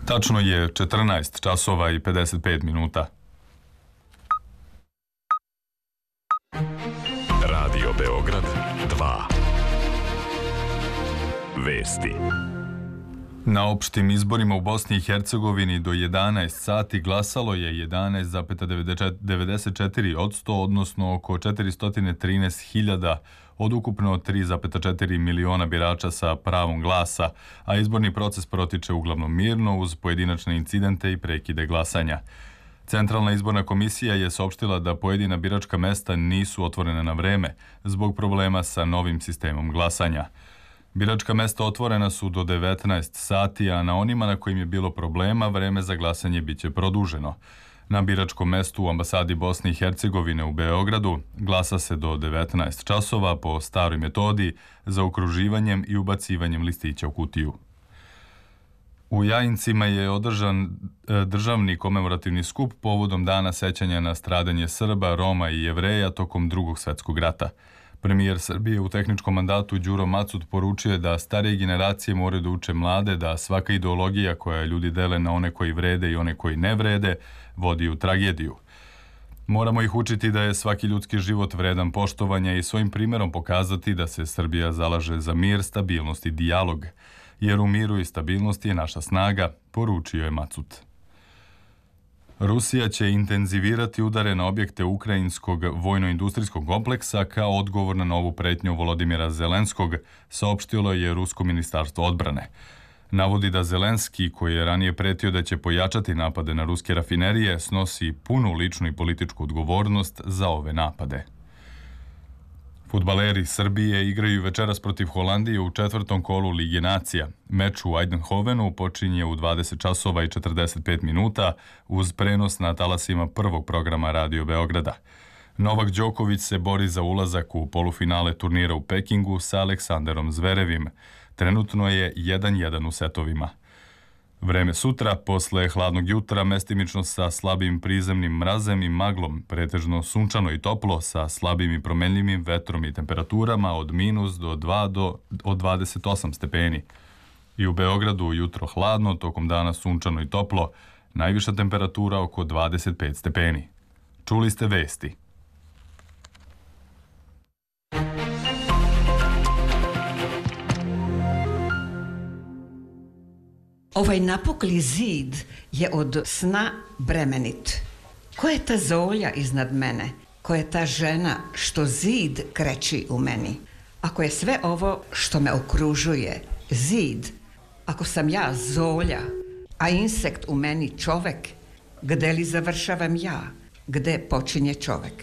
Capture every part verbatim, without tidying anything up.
Tačno je četrnaest časova i pedeset pet minuta. Radio Beograd dva. Vesti. Na opštim izborima u Bosni i Hercegovini do jedanaest sati glasalo je jedanaest zarez devedeset četiri posto, odnosno oko četiristo trinaest hiljada od ukupno tri zarez četiri miliona birača sa pravom glasa, a izborni proces protiče uglavnom mirno uz pojedinačne incidente i prekide glasanja. Centralna izborna komisija je saopštila da pojedina biračka mesta nisu otvorene na vreme zbog problema sa novim sistemom glasanja. Biračka mesta otvorena su do devetnaest sati, a na onima na kojim je bilo problema vreme za glasanje biće produženo. Na biračkom mestu u ambasadi Bosne i Hercegovine u Beogradu glasa se do devetnaest časova po staroj metodi zaokruživanjem i ubacivanjem listića u kutiju. U Jajincima je održan državni komemorativni skup povodom dana sećanja na stradanje Srba, Roma i Jevreja tokom Drugog svetskog rata. Premijer Srbije u tehničkom mandatu Đuro Macut poručio je da starije generacije moraju da uče mlade da svaka ideologija koja ljudi dele na one koji vrede i one koji ne vrede vodi u tragediju. Moramo ih učiti da je svaki ljudski život vredan poštovanja i svojim primjerom pokazati da se Srbija zalaže za mir, stabilnost i dijalog, jer u miru i stabilnosti je naša snaga, poručio je Macut. Rusija će intenzivirati udare na objekte ukrajinskog vojno-industrijskog kompleksa kao odgovor na novu pretnju Volodimira Zelenskog, saopštilo je Rusko ministarstvo odbrane. Navodi da Zelenski, koji je ranije pretio da će pojačati napade na ruske rafinerije, snosi punu ličnu i političku odgovornost za ove napade. Fudbaleri Srbije igraju večeras protiv Holandije u četvrtom kolu Lige nacija. Meč u Eindhovenu počinje u dvadeset časova i četrdeset pet minuta uz prenos na talasima prvog programa Radio Beograda. Novak Đoković se bori za ulazak u polufinale turnira u Pekingu sa Aleksanderom Zverevim. Trenutno je jedan jedan u setovima. Vreme sutra, posle hladnog jutra, mestimično sa slabim prizemnim mrazem i maglom, pretežno sunčano i toplo sa slabim i promenljivim vetrom i temperaturama od minus do dva do od dvadeset osam stepeni. I u Beogradu jutro hladno, tokom dana sunčano i toplo, najviša temperatura oko dvadeset pet stepeni. Čuli ste vesti. Ovaj napukli zid je od sna bremenit. Ko je ta zolja iznad mene? Ko je ta žena što zid kreći u meni? Ako je sve ovo što me okružuje zid, ako sam ja zolja, a insekt u meni čovek, gde li završavam ja? Gde počinje čovek?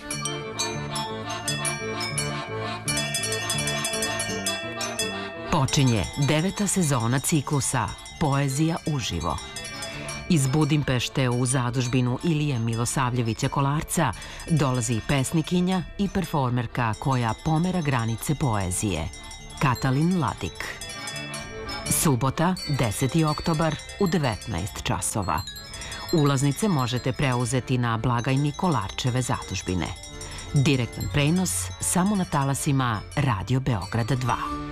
Počinje deveta sezona ciklusa Poezija uživo. Iz Budimpešte u zadužbinu Ilije Milosavljevića Kolarca dolazi pesnikinja i performerka koja pomera granice poezije, Katalin Ladik. Subota, deseti oktobar u devetnaest časova. Ulaznice možete preuzeti na blagajni Kolarčeve zadužbine. Direktan prenos samo na talasima Radio Beograda dva.